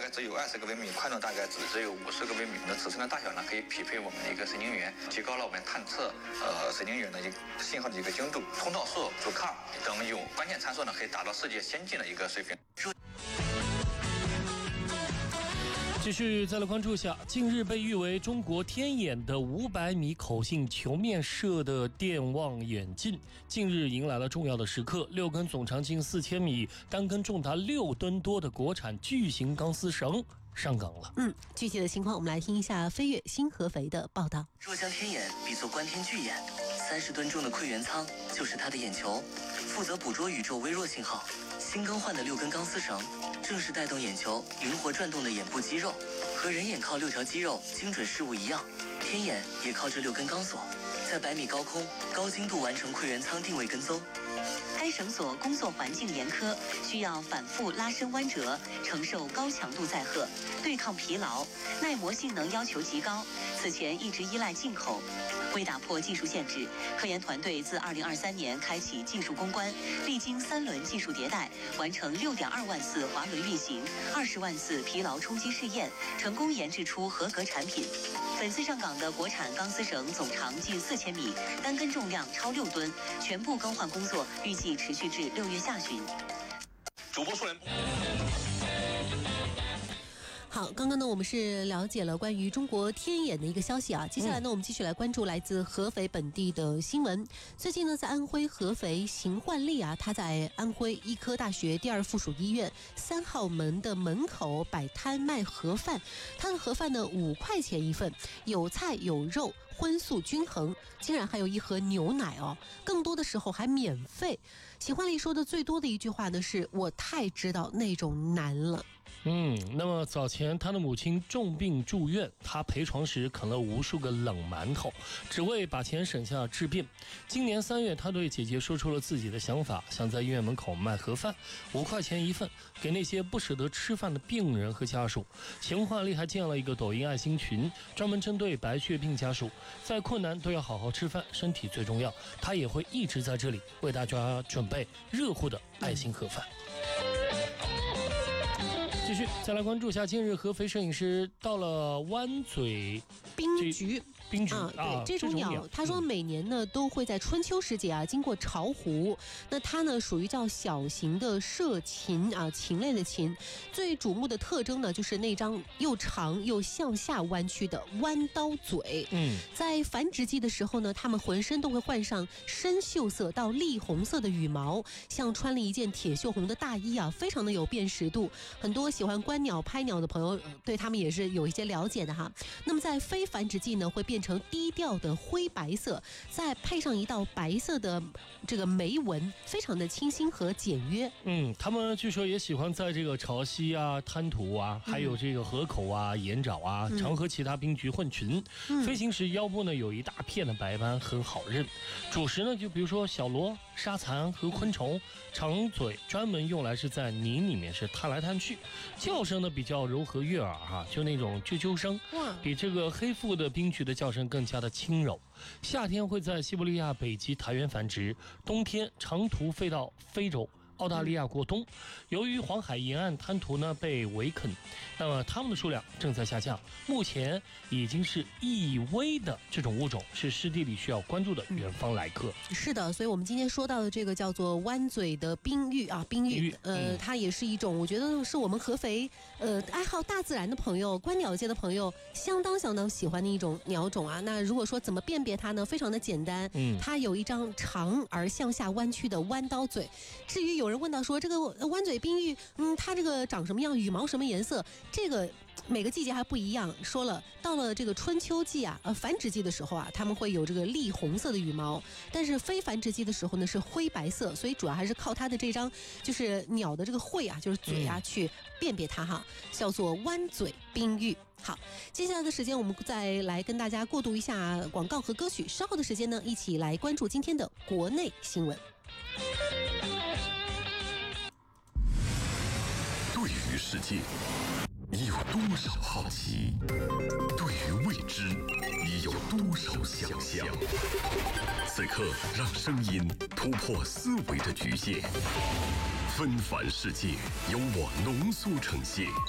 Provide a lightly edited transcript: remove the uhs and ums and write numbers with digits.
只有20个微米，宽度大概只有50个微米的尺寸的大小呢，可以匹配我们的一个神经元，提高了我们探测神经元的一个信号的一个精度，通道数、阻抗等有关键参数呢，可以达到世界先进的一个水平。 继续再来关注一下，近日被誉为中国天眼的500米口径球面射的电望远镜，近日迎来了重要的时刻。6根总长近4000米、单根重达6吨多的国产巨型钢丝绳上岗了。 具体的情况我们来听一下飞跃新合肥的报道。 若将天眼比作观天巨眼，30吨重的馈源舱就是它的眼球，负责捕捉宇宙微弱信号。新更换的6根钢丝绳正是带动眼球灵活转动的眼部肌肉，和人眼靠6条肌肉精准事物一样，天眼也靠这6根钢索，在100米高空高精度完成馈源舱定位跟踪。该绳索工作环境严苛，需要反复拉伸弯折，承受高强度载荷，对抗疲劳，耐磨性能要求极高。此前一直依赖进口。为打破技术限制，科研团队自2023年开启技术攻关，历经3轮技术迭代，完成6.2万次滑轮运行，20万次疲劳冲击试验，成功研制出合格产品。本次上岗的国产钢丝绳总长近4000米，单根重量超6吨，全部更换工作预计持续至6月下旬。 主播数人。 好，刚刚呢我们是了解了关于中国天眼的一个消息啊，接下来呢我们继续来关注来自合肥本地的新闻。最近呢在安徽合肥邢焕丽啊，他在安徽医科大学第2附属医院3号门的门口摆摊卖盒饭，他的盒饭呢5块钱一份，有菜有肉，荤素均衡，竟然还有一盒牛奶哦，更多的时候还免费。邢焕丽说的最多的一句话呢是：我太知道那种难了。 那么早前他的母亲重病住院，他陪床时啃了无数个冷馒头，只为把钱省下治病。今年3月，他对姐姐说出了自己的想法，想在医院门口卖盒饭，5块钱一份，给那些不舍得吃饭的病人和家属。邢焕丽还建了一个抖音爱心群，专门针对白血病家属，再困难都要好好吃饭，身体最重要。他也会一直在这里为大家准备热乎的爱心盒饭。继续再来关注一下，近日合肥摄影师到了湾嘴冰菊啊， 对，这种鸟，他说每年呢都会在春秋时节啊经过巢湖。那它呢属于叫小型的射禽啊，禽类的禽。最瞩目的特征呢就是那张又长又向下弯曲的弯刀嘴。在繁殖季的时候呢，它们浑身都会换上深锈色到栗红色的羽毛，像穿了一件铁锈红的大衣啊，非常的有辨识度。很多喜欢观鸟拍鸟的朋友对他们也是有一些了解的哈。那么在非繁殖季呢，会变成低调的灰白色，再配上一道白色的这个眉纹，非常的清新和简约。 他们据说也喜欢在这个潮汐啊、滩涂啊，还有这个河口啊、岩沼啊，常和其他冰菊混群。飞行时腰部呢有一大片的白斑，很好认。主食呢就比如说小螺、沙蚕和昆虫。长嘴专门用来是在泥里面是探来探去。叫声呢比较柔和悦耳哈，就那种啾啾声，比这个黑腹的冰菊的叫声更加的轻柔。夏天会在西伯利亚北极苔原繁殖，冬天长途飞到非洲、澳大利亚过冬。由于黄海沿岸滩涂呢被围垦，那么它们的数量正在下降，目前已经是易危的这种物种，是湿地里需要关注的远方来客。 是的，所以我们今天说到的这个叫做弯嘴的冰玉啊，冰玉，它也是一种，我觉得是我们合肥爱好大自然的朋友、观鸟界的朋友相当喜欢的一种鸟种啊。那如果说怎么辨别它呢？非常的简单，它有一张长而向下弯曲的弯刀嘴。至于有人问到说这个弯嘴冰玉，它这个长什么样，羽毛什么颜色，这个每个季节还不一样。说了，到了这个春秋季啊，繁殖季的时候啊，它们会有这个栗红色的羽毛，但是非繁殖季的时候呢是灰白色，所以主要还是靠它的这张就是鸟的这个喙啊，就是嘴啊去辨别它哈，叫做弯嘴冰玉。好，接下来的时间我们再来跟大家过渡一下广告和歌曲，稍后的时间呢一起来关注今天的国内新闻。 对于世界你有多少好奇？对于未知你有多少想象？此刻让声音突破思维的局限，纷繁世界由我浓缩呈现。